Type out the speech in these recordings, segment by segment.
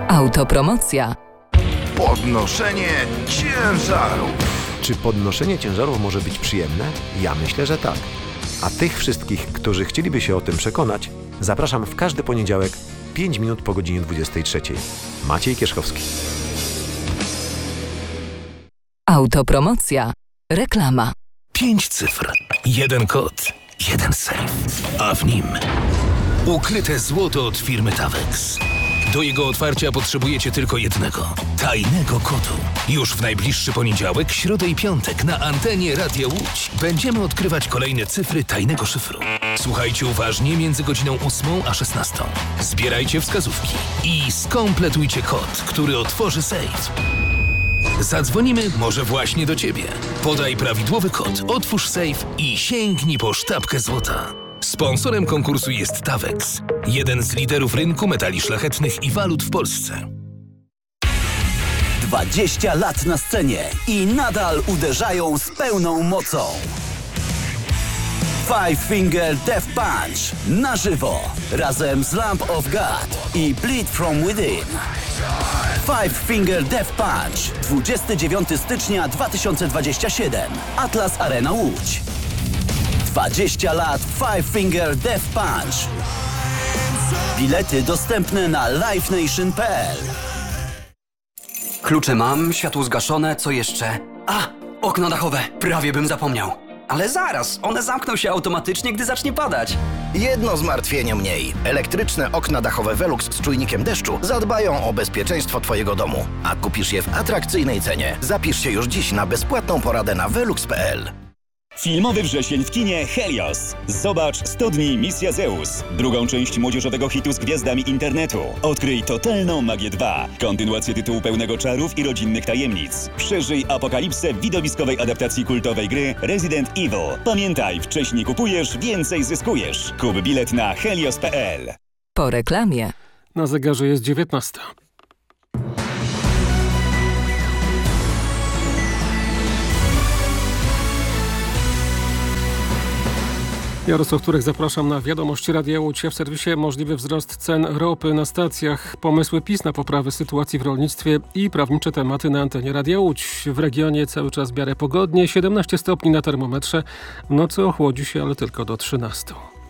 Autopromocja. Podnoszenie ciężarów. Czy podnoszenie ciężarów może być przyjemne? Ja myślę, że tak. A tych wszystkich, którzy chcieliby się o tym przekonać, zapraszam w każdy poniedziałek 5 minut po godzinie 23. Maciej Kierzkowski. Autopromocja. Reklama. 5 cyfr, 1 kod, 1 sejf, a w nim ukryte złoto od firmy Tawex. Do jego otwarcia potrzebujecie tylko jednego, tajnego kodu. Już w najbliższy poniedziałek, środę i piątek na antenie Radia Łódź będziemy odkrywać kolejne cyfry tajnego szyfru. Słuchajcie uważnie między godziną 8 a 16. Zbierajcie wskazówki i skompletujcie kod, który otworzy sejf. Zadzwonimy może właśnie do Ciebie. Podaj prawidłowy kod, otwórz sejf i sięgnij po sztabkę złota. Sponsorem konkursu jest Tawex, jeden z liderów rynku metali szlachetnych i walut w Polsce. 20 lat na scenie i nadal uderzają z pełną mocą. Five Finger Death Punch na żywo razem z Lamb of God i Bleed From Within. Five Finger Death Punch 29 stycznia 2027 Atlas Arena Łódź. 20 lat Five Finger Death Punch. Bilety dostępne na livenation.pl. Klucze mam, światło zgaszone, co jeszcze? A, okno dachowe, prawie bym zapomniał. Ale zaraz, one zamkną się automatycznie, gdy zacznie padać. Jedno zmartwienie mniej. Elektryczne okna dachowe Velux z czujnikiem deszczu zadbają o bezpieczeństwo Twojego domu. A kupisz je w atrakcyjnej cenie. Zapisz się już dziś na bezpłatną poradę na velux.pl. Filmowy wrzesień w kinie Helios. Zobacz 100 dni Misja Zeus. Drugą część młodzieżowego hitu z gwiazdami internetu. Odkryj totalną magię 2. Kontynuację tytułu pełnego czarów i rodzinnych tajemnic. Przeżyj apokalipsę w widowiskowej adaptacji kultowej gry Resident Evil. Pamiętaj, wcześniej kupujesz, więcej zyskujesz. Kup bilet na helios.pl. Po reklamie. Na zegarze jest 19. Jarosław Turek, zapraszam na wiadomości Radia Łódź. W serwisie możliwy wzrost cen ropy na stacjach, pomysły PiS na poprawę sytuacji w rolnictwie i prawnicze tematy na antenie Radia Łódź. W regionie cały czas w miarę pogodnie, 17 stopni na termometrze. W nocy ochłodzi się, ale tylko do 13.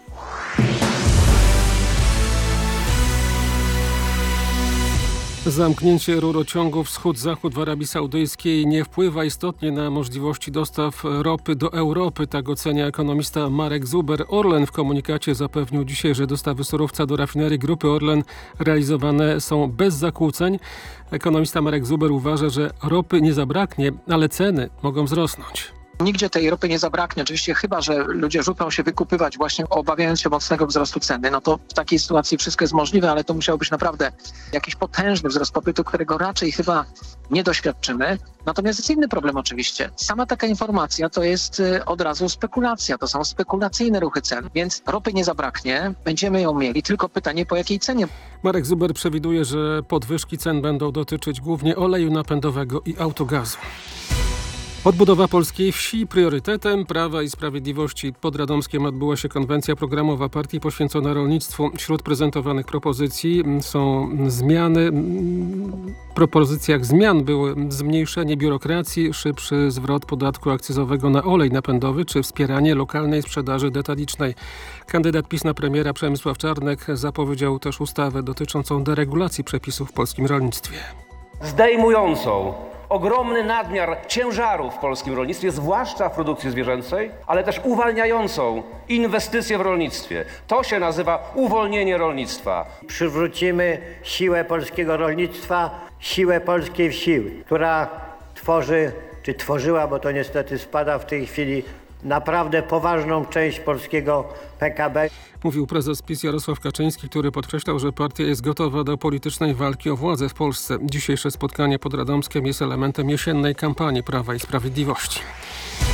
Zamknięcie rurociągu wschód-zachód w Arabii Saudyjskiej nie wpływa istotnie na możliwości dostaw ropy do Europy. Tak ocenia ekonomista Marek Zuber. Orlen w komunikacie zapewnił dzisiaj, że dostawy surowca do rafinerii Grupy Orlen realizowane są bez zakłóceń. Ekonomista Marek Zuber uważa, że ropy nie zabraknie, ale ceny mogą wzrosnąć. Nigdzie tej ropy nie zabraknie, oczywiście chyba, że ludzie rzucą się wykupywać właśnie obawiając się mocnego wzrostu ceny, no to w takiej sytuacji wszystko jest możliwe, ale to musiał być naprawdę jakiś potężny wzrost popytu, którego raczej chyba nie doświadczymy. Natomiast jest inny problem oczywiście. Sama taka informacja to jest od razu spekulacja, to są spekulacyjne ruchy cen, więc ropy nie zabraknie, będziemy ją mieli, tylko pytanie po jakiej cenie. Marek Zuber przewiduje, że podwyżki cen będą dotyczyć głównie oleju napędowego i autogazu. Odbudowa polskiej wsi priorytetem Prawa i Sprawiedliwości. Pod Radomskiem odbyła się konwencja programowa partii poświęcona rolnictwu. Wśród prezentowanych propozycji są zmiany. W propozycjach zmian były zmniejszenie biurokracji, szybszy zwrot podatku akcyzowego na olej napędowy czy wspieranie lokalnej sprzedaży detalicznej. Kandydat PiS na premiera Przemysław Czarnek zapowiedział też ustawę dotyczącą deregulacji przepisów w polskim rolnictwie. Zdejmującą ogromny nadmiar ciężarów w polskim rolnictwie, zwłaszcza w produkcji zwierzęcej, ale też uwalniającą inwestycje w rolnictwie. To się nazywa uwolnienie rolnictwa. Przywrócimy siłę polskiego rolnictwa, siłę polskiej wsi, która tworzy, czy tworzyła, bo to niestety spada w tej chwili, naprawdę poważną część polskiego PKB. Mówił prezes PiS Jarosław Kaczyński, który podkreślał, że partia jest gotowa do politycznej walki o władzę w Polsce. Dzisiejsze spotkanie pod Radomskiem jest elementem jesiennej kampanii Prawa i Sprawiedliwości.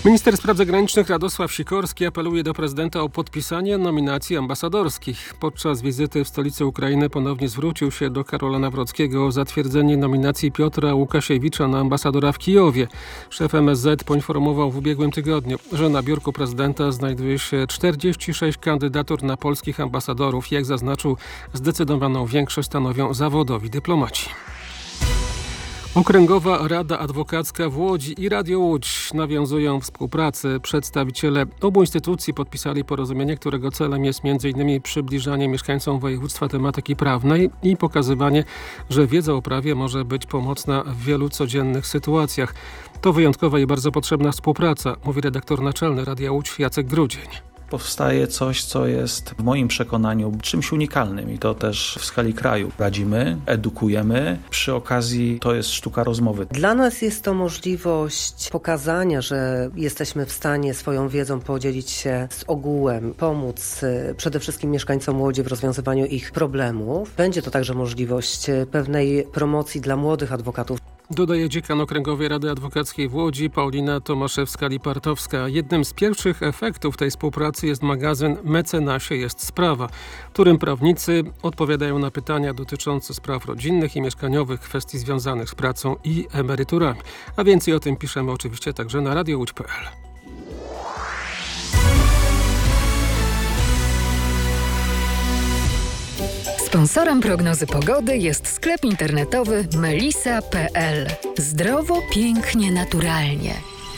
Minister spraw zagranicznych Radosław Sikorski apeluje do prezydenta o podpisanie nominacji ambasadorskich. Podczas wizyty w stolicy Ukrainy ponownie zwrócił się do Karola Nawrockiego o zatwierdzenie nominacji Piotra Łukasiewicza na ambasadora w Kijowie. Szef MSZ poinformował w ubiegłym tygodniu, że na biurku prezydenta znajduje się 46 kandydatur na polskich ambasadorów. Jak zaznaczył, zdecydowaną większość stanowią zawodowi dyplomaci. Okręgowa Rada Adwokacka w Łodzi i Radio Łódź nawiązują współpracę. Przedstawiciele obu instytucji podpisali porozumienie, którego celem jest m.in. przybliżanie mieszkańcom województwa tematyki prawnej i pokazywanie, że wiedza o prawie może być pomocna w wielu codziennych sytuacjach. To wyjątkowa i bardzo potrzebna współpraca, mówi redaktor naczelny Radia Łódź Jacek Grudzień. Powstaje coś, co jest w moim przekonaniu czymś unikalnym i to też w skali kraju. Radzimy, edukujemy, przy okazji to jest sztuka rozmowy. Dla nas jest to możliwość pokazania, że jesteśmy w stanie swoją wiedzą podzielić się z ogółem, pomóc przede wszystkim mieszkańcom Łodzi w rozwiązywaniu ich problemów. Będzie to także możliwość pewnej promocji dla młodych adwokatów. Dodaje dziekan Okręgowej Rady Adwokackiej w Łodzi Paulina Tomaszewska-Lipartowska. Jednym z pierwszych efektów tej współpracy jest magazyn Mecenasie jest sprawa, w którym prawnicy odpowiadają na pytania dotyczące spraw rodzinnych i mieszkaniowych, kwestii związanych z pracą i emeryturami. A więcej o tym piszemy oczywiście także na radiołódź.pl. Sponsorem prognozy pogody jest sklep internetowy melisa.pl. Zdrowo, pięknie, naturalnie.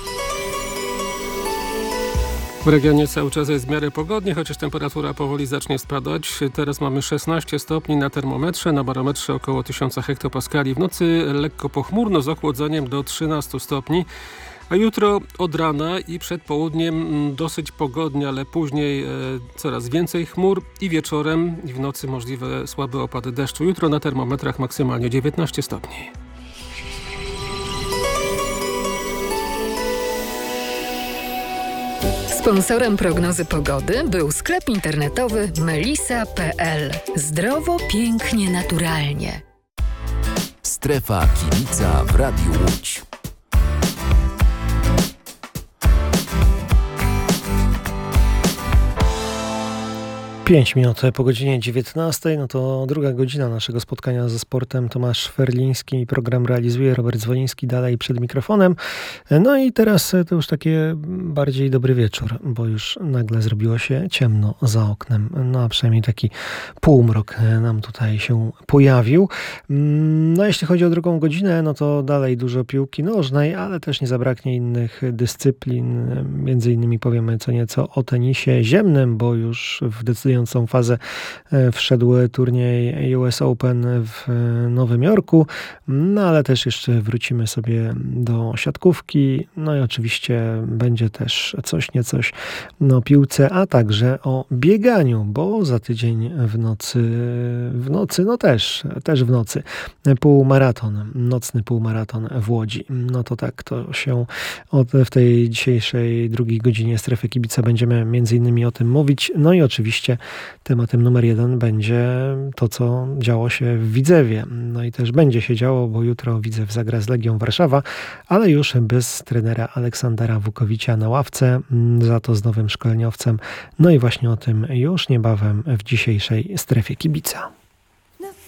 W regionie cały czas jest w miarę pogodnie, chociaż temperatura powoli zacznie spadać. Teraz mamy 16 stopni na termometrze, na barometrze około 1000 hektopaskali. W nocy lekko pochmurno z ochłodzeniem do 13 stopni. A jutro od rana i przed południem dosyć pogodnie, ale później coraz więcej chmur i wieczorem i w nocy możliwe słabe opady deszczu. Jutro na termometrach maksymalnie 19 stopni. Sponsorem prognozy pogody był sklep internetowy melisa.pl. Zdrowo, pięknie, naturalnie. Strefa Kibica w Radiu Łódź. 5 minut po godzinie 19, no to druga godzina naszego spotkania ze sportem. Tomasz Ferliński, program realizuje, Robert Zwoliński dalej przed mikrofonem. No i teraz to już takie bardziej dobry wieczór, bo już nagle zrobiło się ciemno za oknem. No a przynajmniej taki półmrok nam tutaj się pojawił. No jeśli chodzi o drugą godzinę, no to dalej dużo piłki nożnej, ale też nie zabraknie innych dyscyplin. Między innymi powiemy co nieco o tenisie ziemnym, bo już w decydującą fazę wszedł turniej US Open w Nowym Jorku, no ale też jeszcze wrócimy sobie do siatkówki, no i oczywiście będzie też coś niecoś o piłce, a także o bieganiu, bo za tydzień w nocy, no też w nocy, nocny półmaraton w Łodzi. No to tak, to się w tej dzisiejszej drugiej godzinie Strefy Kibica będziemy między innymi o tym mówić, no i oczywiście tematem numer 1 będzie to, co działo się w Widzewie. No i też będzie się działo, bo jutro Widzew zagra z Legią Warszawa, ale już bez trenera Aleksandra Wukowicia na ławce, za to z nowym szkoleniowcem. No i właśnie o tym już niebawem w dzisiejszej Strefie Kibica.